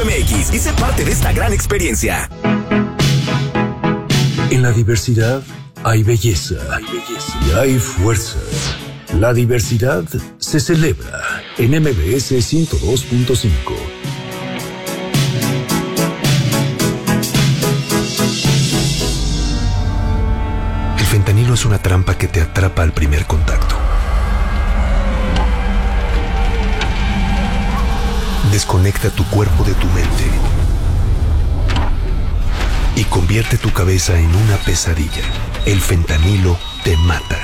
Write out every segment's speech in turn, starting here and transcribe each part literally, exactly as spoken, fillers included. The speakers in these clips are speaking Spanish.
m x y sé parte de esta gran experiencia. En la diversidad hay belleza, hay belleza y hay fuerza. La diversidad se celebra en M B S ciento dos punto cinco. El fentanilo es una trampa que te atrapa al primer contacto. Desconecta tu cuerpo de tu mente y convierte tu cabeza en una pesadilla. El fentanilo te mata.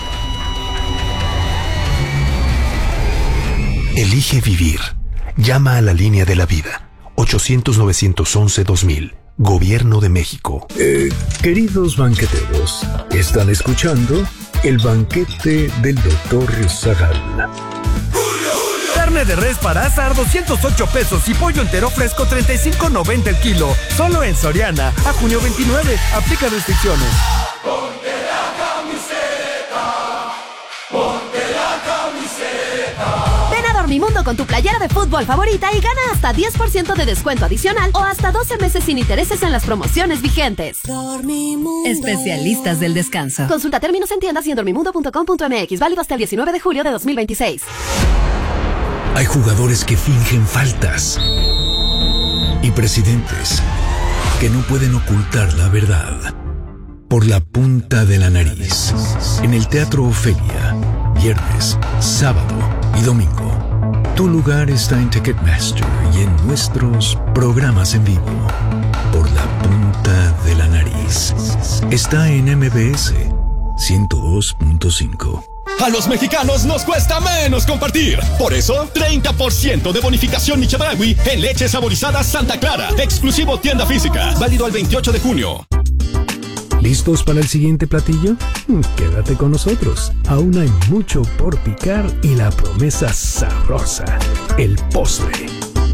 Elige vivir. Llama a la línea de la vida. ochocientos, novecientos once, dos mil. Gobierno de México. Eh, queridos banqueteros, están escuchando El Banquete del doctor Zagal. Carne de res para asar doscientos ocho pesos y pollo entero fresco treinta y cinco noventa el kilo. Solo en Soriana. A junio veintinueve. Aplica restricciones. Ponte la camiseta. Ponte la camiseta. Ven a Dormimundo con tu playera de fútbol favorita y gana hasta diez por ciento de descuento adicional o hasta doce meses sin intereses en las promociones vigentes. Dormimundo. Especialistas del descanso. Consulta términos en tiendas y en dormimundo punto com punto m x. Válido hasta el diecinueve de julio de dos mil veintiséis. Hay jugadores que fingen faltas y presidentes que no pueden ocultar la verdad por la punta de la nariz. En el Teatro Ofelia, viernes, sábado y domingo. Tu lugar está en Ticketmaster y en nuestros programas en vivo. Por la punta de la nariz. Está en M B S ciento dos punto cinco. A los mexicanos nos cuesta menos compartir. Por eso, treinta por ciento de bonificación Michedragui en leche saborizada Santa Clara. Exclusivo tienda física. Válido al veintiocho de junio. ¿Listos para el siguiente platillo? Quédate con nosotros. Aún hay mucho por picar y la promesa sabrosa, el postre.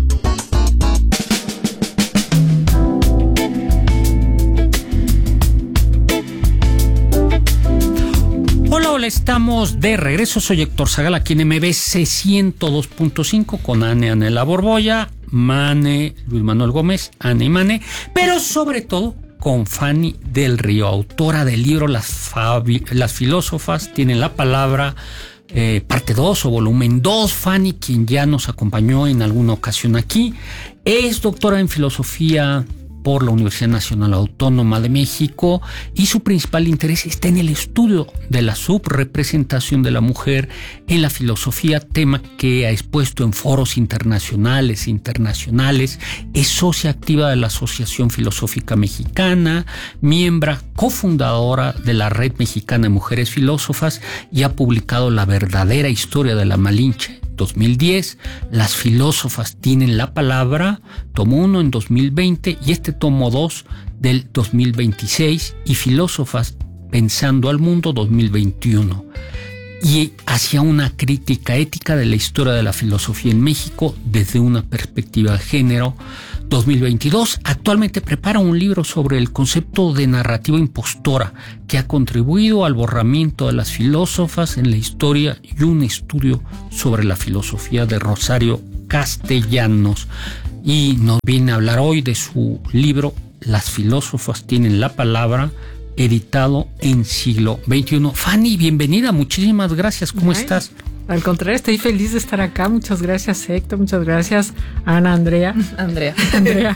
Hola, hola, estamos de regreso. Soy Héctor Zagal, aquí en M B C ciento dos punto cinco con Ane Anela Borboya, Mane, Luis Manuel Gómez, Ane y Mane, pero sobre todo con Fanny del Río, autora del libro Las, Fabi- Las filósofas tienen la palabra, eh, parte dos o volumen dos. Fanny, quien ya nos acompañó en alguna ocasión aquí, es doctora en filosofía por la Universidad Nacional Autónoma de México y su principal interés está en el estudio de la subrepresentación de la mujer en la filosofía, tema que ha expuesto en foros internacionales e internacionales. Es socia activa de la Asociación Filosófica Mexicana, miembro cofundadora de la Red Mexicana de Mujeres Filósofas y ha publicado La verdadera historia de la Malinche dos mil diez, Las filósofas tienen la palabra, tomo uno en dos mil veinte y este tomo dos del dos mil veintiséis, y Filósofas pensando al mundo dos mil veintiuno, y hacia una crítica ética de la historia de la filosofía en México desde una perspectiva de género dos mil veintidós. Actualmente prepara un libro sobre el concepto de narrativa impostora que ha contribuido al borramiento de las filósofas en la historia y un estudio sobre la filosofía de Rosario Castellanos. Y nos viene a hablar hoy de su libro Las filósofas tienen la palabra, editado en siglo veintiuno. Fanny, bienvenida, muchísimas gracias. ¿Cómo Ay. estás? Al contrario, estoy feliz de estar acá. Muchas gracias, Héctor. Muchas gracias, Ana, Andrea. Andrea. Andrea.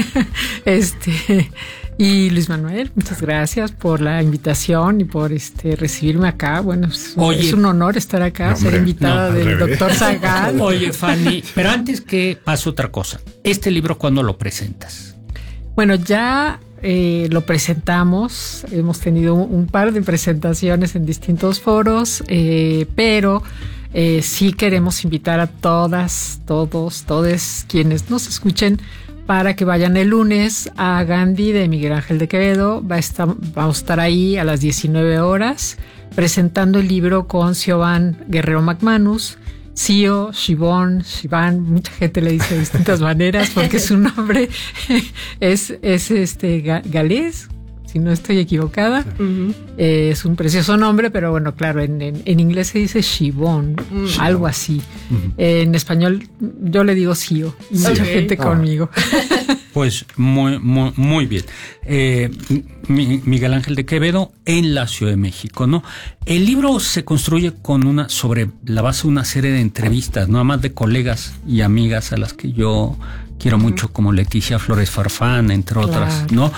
Este, y Luis Manuel, muchas gracias por la invitación y por este recibirme acá. Bueno, es, Oye, es un honor estar acá, no, ser hombre, invitada no, del doctor Zagal. Oye, Fanny, pero antes que pase otra cosa, ¿este libro cuándo lo presentas? Bueno, ya eh, lo presentamos. Hemos tenido un, un par de presentaciones en distintos foros, eh, pero Eh, sí queremos invitar a todas, todos, todes quienes nos escuchen para que vayan el lunes a Gandhi de Miguel Ángel de Quevedo. Va a estar, vamos a estar ahí a las diecinueve horas presentando el libro con Siobhan Guerrero McManus. Sio, Shivon, Shivan, mucha gente le dice de distintas maneras porque su nombre es, es este ga, galés. si no estoy equivocada. Uh-huh. Eh, es un precioso nombre, pero bueno, claro, en, en, en inglés se dice Shibón, uh-huh. algo así. Uh-huh. Eh, en español yo le digo Sio, y sí. mucha gente ah. conmigo. Pues muy, muy, muy bien. Eh, Miguel Ángel de Quevedo en la Ciudad de México, ¿no? El libro se construye con una, sobre la base de una serie de entrevistas, no más de colegas y amigas a las que yo quiero uh-huh. mucho, como Leticia Flores Farfán, entre claro. otras, ¿no?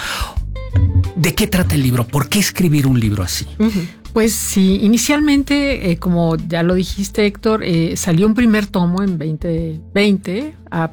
¿De qué trata el libro? ¿Por qué escribir un libro así? Uh-huh. Pues sí, inicialmente, eh, como ya lo dijiste, Héctor, eh, salió un primer tomo en veinte veinte a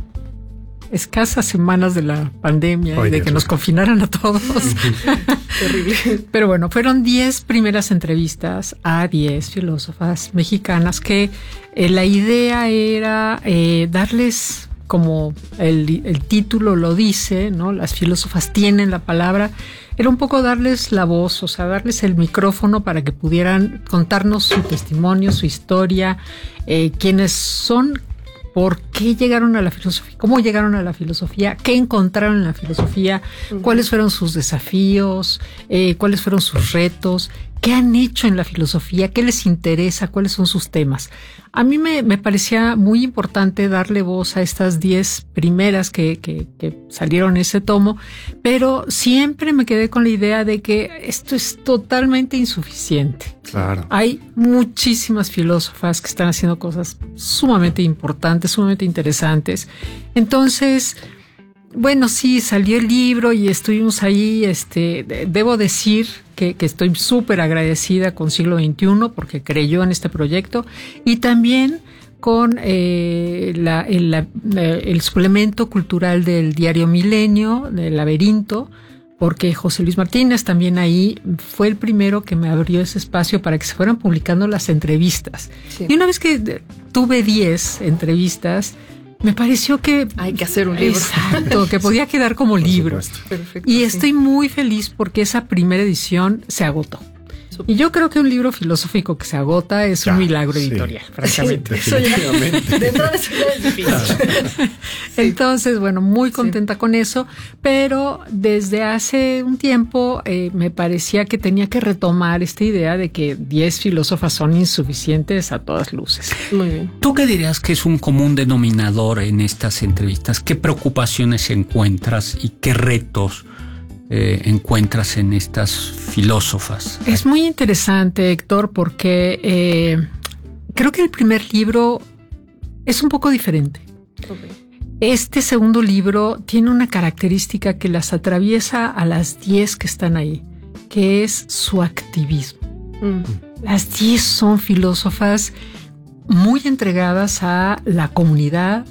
escasas semanas de la pandemia Oye, y de que nos confinaran a todos. Terrible. Pero bueno, fueron diez primeras entrevistas a diez filósofas mexicanas que eh, la idea era eh, darles, como el, el título lo dice, ¿no? Las filósofas tienen la palabra. Era un poco darles la voz, o sea, darles el micrófono para que pudieran contarnos su testimonio, su historia, eh, quiénes son, por qué llegaron a la filosofía, cómo llegaron a la filosofía, qué encontraron en la filosofía, uh-huh. cuáles fueron sus desafíos, eh, cuáles fueron sus retos, qué han hecho en la filosofía, qué les interesa, cuáles son sus temas. A mí me, me parecía muy importante darle voz a estas diez primeras que, que, que salieron en ese tomo, pero siempre me quedé con la idea de que esto es totalmente insuficiente. Claro. Hay muchísimas filósofas que están haciendo cosas sumamente importantes, sumamente interesantes. Entonces, bueno, sí, salió el libro y estuvimos ahí. Este, debo decir que, que estoy súper agradecida con Siglo veintiuno porque creyó en este proyecto y también con eh, la, el, la, el suplemento cultural del diario Milenio, del Laberinto, porque José Luis Martínez también ahí fue el primero que me abrió ese espacio para que se fueran publicando las entrevistas. Sí. Y una vez que tuve diez entrevistas, me pareció que hay que hacer un libro. Exacto, que podía quedar como libro. Perfecto, y sí. estoy muy feliz porque esa primera edición se agotó. Y yo creo que un libro filosófico que se agota es ya, un milagro sí. editorial, francamente. Sí, definitivamente. De entrada eso ya es difícil. Sí. Entonces, bueno, muy contenta sí. con eso, pero desde hace un tiempo eh, me parecía que tenía que retomar esta idea de que diez filósofas son insuficientes a todas luces. Muy bien. ¿Tú qué dirías que es un común denominador en estas entrevistas? ¿Qué preocupaciones encuentras y qué retos Eh, encuentras en estas filósofas? Es muy interesante, Héctor, porque eh, creo que el primer libro es un poco diferente. Okay. Este segundo libro tiene una característica que las atraviesa a las diez que están ahí, que es su activismo. Mm. Las diez son filósofas muy entregadas a la comunidad,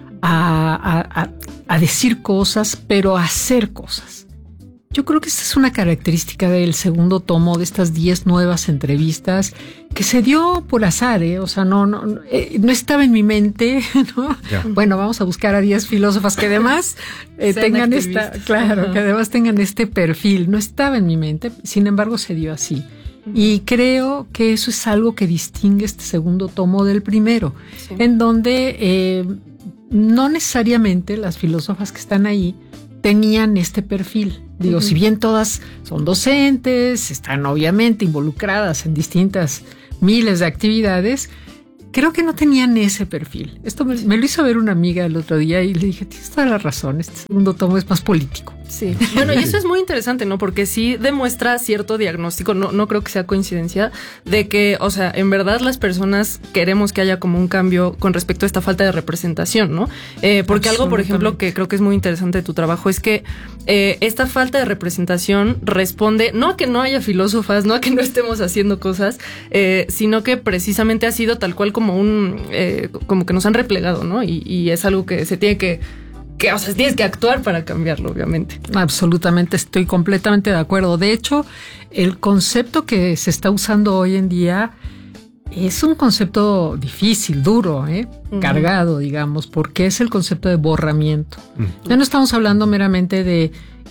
a, a, a, a decir cosas, pero a hacer cosas. Yo creo que esta es una característica del segundo tomo, de estas diez nuevas entrevistas, que se dio por azar, ¿eh? O sea, no, no, eh, no estaba en mi mente, ¿no? Yeah. Bueno, vamos a buscar a diez filósofas que además eh, tengan esta, claro, uh-huh. que además tengan este perfil. No estaba en mi mente, sin embargo se dio así. Uh-huh. Y creo que eso es algo que distingue este segundo tomo del primero, sí. en donde eh, no necesariamente las filósofas que están ahí tenían este perfil. Digo, uh-huh. si bien todas son docentes, están obviamente involucradas en distintas miles de actividades, creo que no tenían ese perfil. Esto me, me lo hizo ver una amiga el otro día y le dije, tienes toda la razón, este segundo tomo es más político. Sí, bueno, y eso es muy interesante, ¿no? Porque sí demuestra cierto diagnóstico, no, no creo que sea coincidencia, de que, o sea, en verdad las personas queremos que haya como un cambio con respecto a esta falta de representación, ¿no? Eh, porque algo, por ejemplo, que creo que es muy interesante de tu trabajo es que eh, esta falta de representación responde no a que no haya filósofas, no a que no estemos haciendo cosas, eh, sino que precisamente ha sido tal cual como un, eh, como que nos han replegado, ¿no? Y, y es algo que se tiene que Que, o sea, tienes que actuar para cambiarlo, obviamente. Absolutamente, estoy completamente de acuerdo. De hecho, el concepto que se está usando hoy en día es un concepto difícil, duro, ¿eh? Uh-huh. cargado, digamos, porque es el concepto de borramiento. Uh-huh. Ya no estamos hablando meramente de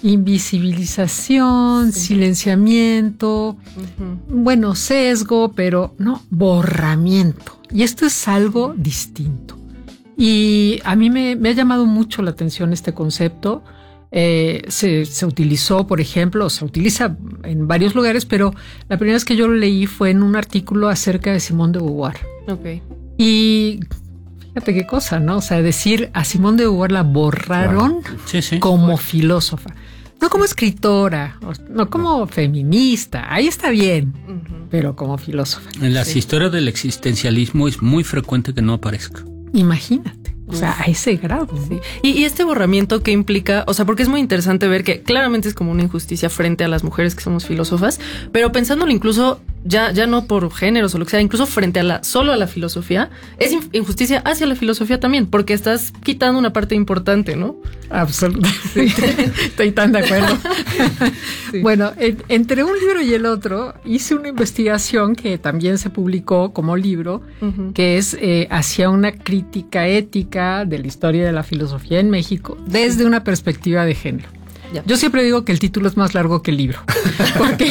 invisibilización, sí. silenciamiento, uh-huh. bueno, sesgo, pero no, borramiento. Y esto es algo distinto. Y a mí me, me ha llamado mucho la atención este concepto Eh, se, se utilizó, por ejemplo, se utiliza en varios lugares, pero la primera vez que yo lo leí fue en un artículo acerca de Simone de Beauvoir. Ok. Y fíjate qué cosa, ¿no? O sea, decir a Simone de Beauvoir la borraron Claro. Sí, sí. como filósofa. No como escritora, no como feminista, ahí está bien, uh-huh. pero como filósofa. En las sí. historias del existencialismo es muy frecuente que no aparezca. Imagínate. O sea, a ese grado. Sí. Y, y este borramiento que implica, o sea, porque es muy interesante ver que claramente es como una injusticia frente a las mujeres que somos filósofas, pero pensándolo incluso ya, ya no por géneros o lo que sea, incluso frente a la, solo a la filosofía, es injusticia hacia la filosofía también, porque estás quitando una parte importante, ¿no? Absolutamente. Sí. Estoy tan de acuerdo. Sí. Bueno, en, entre un libro y el otro hice una investigación que también se publicó como libro, uh-huh. que es eh, hacia una crítica ética de la historia de la filosofía en México desde sí. una perspectiva de género. Ya. Yo siempre digo que el título es más largo que el libro, porque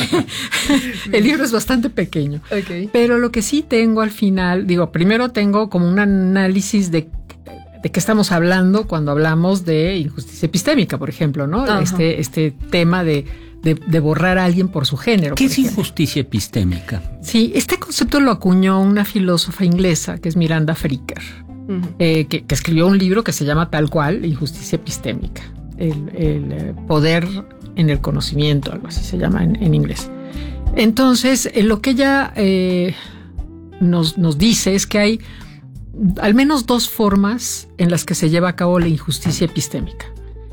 el libro es bastante pequeño. Okay. Pero lo que sí tengo al final, digo, primero tengo como un análisis de de qué estamos hablando cuando hablamos de injusticia epistémica, por ejemplo, ¿no? Uh-huh. Este, este tema de, de, de borrar a alguien por su género. ¿Qué es ejemplo. injusticia epistémica? Sí, este concepto lo acuñó una filósofa inglesa que es Miranda Fricker. Uh-huh. eh, que, que escribió un libro que se llama tal cual, Injusticia Epistémica, el, el poder en el conocimiento, algo así se llama en, en inglés. Entonces, eh, lo que ella eh, nos, nos dice es que hay al menos dos formas en las que se lleva a cabo la injusticia epistémica.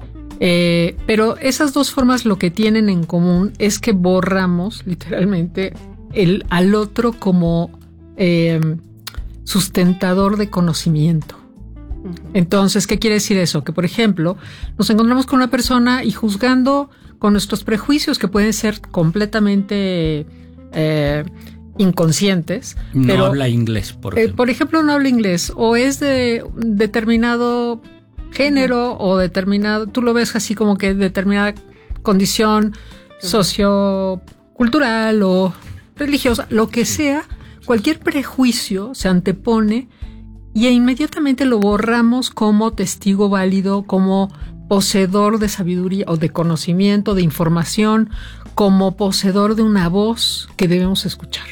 Eh, pero esas dos formas lo que tienen en común es que borramos literalmente el, al otro como eh, sustentador de conocimiento. Entonces, ¿qué quiere decir eso? Que, por ejemplo, nos encontramos con una persona y juzgando con nuestros prejuicios que pueden ser completamente eh, inconscientes. No pero, habla inglés, por ejemplo. Eh, por ejemplo, no habla inglés o es de determinado género uh-huh. o determinado, tú lo ves así como que determinada condición uh-huh. sociocultural o religiosa, lo que sea. Cualquier prejuicio se antepone y inmediatamente lo borramos como testigo válido, como poseedor de sabiduría o de conocimiento, de información, como poseedor de una voz que debemos escuchar.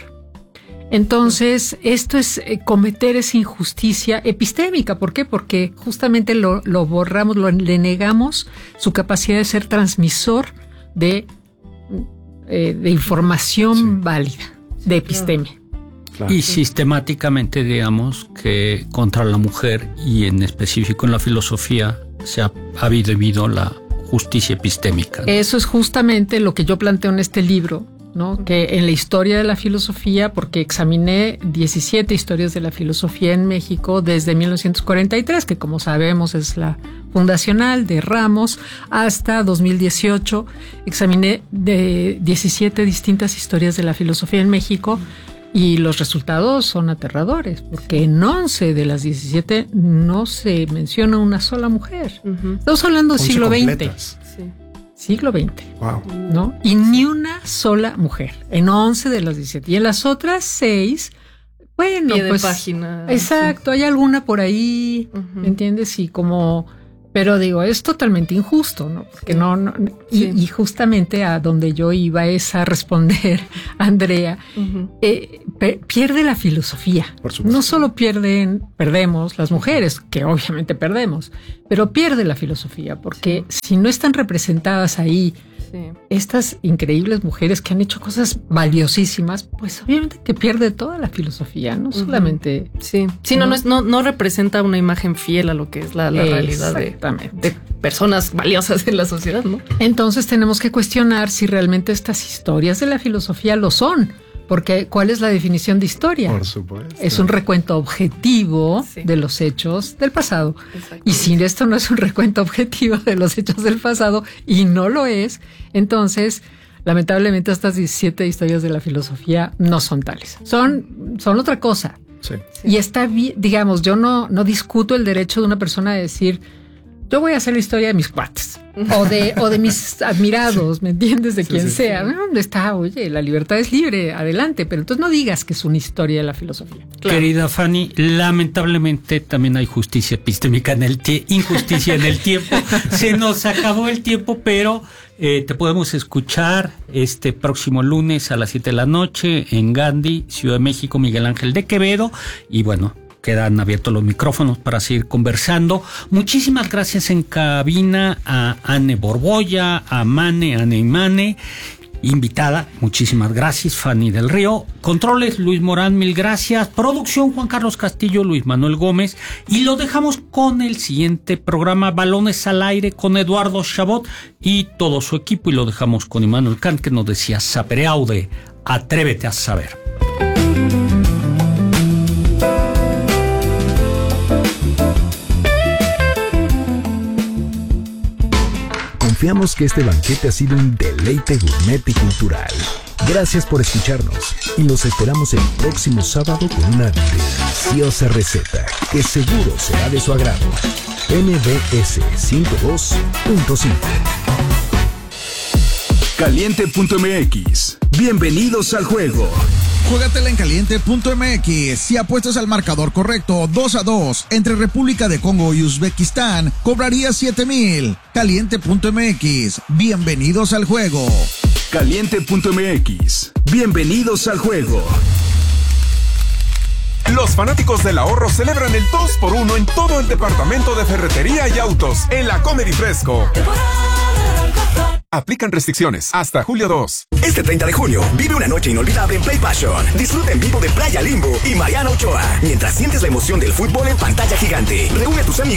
Entonces, esto es eh, cometer esa injusticia epistémica. ¿Por qué? Porque justamente lo, lo borramos, lo, le negamos su capacidad de ser transmisor de, eh, de información sí. válida, de epistemia. Claro. Y sistemáticamente, digamos, que contra la mujer y en específico en la filosofía se ha, ha vivido la justicia epistémica. Eso es justamente lo que yo planteo en este libro, ¿no? Que en la historia de la filosofía, porque examiné diecisiete historias de la filosofía en México desde mil novecientos cuarenta y tres, que como sabemos es la fundacional de Ramos, hasta dos mil dieciocho, examiné de diecisiete distintas historias de la filosofía en México. Y los resultados son aterradores, porque en once de las diecisiete no se menciona una sola mujer. Uh-huh. Estamos hablando del siglo veinte. Sí. Siglo veinte. Wow. ¿No? Y ni una sola mujer en once de las diecisiete. Y en las otras seis, bueno, Pie de pues. página. Exacto, sí. Hay alguna por ahí, uh-huh. ¿me entiendes? Y como. Pero digo, es totalmente injusto, ¿no? Porque sí. no, no y, sí. y justamente a donde yo iba es a responder, Andrea, uh-huh. eh, pe- pierde la filosofía. Por supuesto. No solo pierden, perdemos las mujeres, que obviamente perdemos, pero pierde la filosofía, porque sí. si no están representadas ahí sí. estas increíbles mujeres que han hecho cosas valiosísimas, pues obviamente que pierde toda la filosofía, no uh-huh. solamente. Sí, sí ¿no? No, no, es, no, no representa una imagen fiel a lo que es la, la realidad de. de personas valiosas en la sociedad, ¿no? Entonces tenemos que cuestionar si realmente estas historias de la filosofía lo son, porque ¿cuál es la definición de historia? Por supuesto. Es un recuento objetivo sí. de los hechos del pasado. Y si esto no es un recuento objetivo de los hechos del pasado, y no lo es, entonces lamentablemente estas diecisiete historias de la filosofía no son tales. Son, son otra cosa. Sí. Y está bien, digamos, yo no, no discuto el derecho de una persona a decir, yo voy a hacer la historia de mis cuates o de, o de mis admirados, ¿me entiendes? De Sí, quien sí, sea. sí. ¿Dónde está? Oye, la libertad es libre, adelante, pero entonces no digas que es una historia de la filosofía. Querida Fanny, lamentablemente también hay justicia epistémica en el tiempo, injusticia en el tiempo. Se nos acabó el tiempo, pero eh, te podemos escuchar este próximo lunes a las siete de la noche en Gandhi, Ciudad de México, Miguel Ángel de Quevedo. Y bueno, quedan abiertos los micrófonos para seguir conversando. Muchísimas gracias en cabina a Anne Borboya, a Mane, Anne y Mane, invitada. Muchísimas gracias, Fanny del Río. Controles, Luis Morán, mil gracias. Producción, Juan Carlos Castillo, Luis Manuel Gómez. Y lo dejamos con el siguiente programa, Balones al Aire, con Eduardo Chabot y todo su equipo. Y lo dejamos con Immanuel Kant, que nos decía, sapere aude, atrévete a saber. Confiamos que este banquete ha sido un deleite gourmet y cultural. Gracias por escucharnos y los esperamos el próximo sábado con una deliciosa receta que seguro será de su agrado. M B S ciento dos punto cinco. Caliente punto M X. Bienvenidos al juego. Juégatela en caliente punto M X. Si apuestas al marcador correcto, dos a dos, entre República de Congo y Uzbekistán, cobrarías siete mil. Caliente punto M X. Bienvenidos al juego. Caliente punto M X. Bienvenidos al juego. Los fanáticos del ahorro celebran el dos por uno en todo el departamento de ferretería y autos en la Comedy Fresco. Aplican restricciones hasta julio dos. Este treinta de junio, vive una noche inolvidable en Play Passion. Disfruta en vivo de Playa Limbo y Mariana Ochoa, mientras sientes la emoción del fútbol en pantalla gigante. Reúne a tus amigos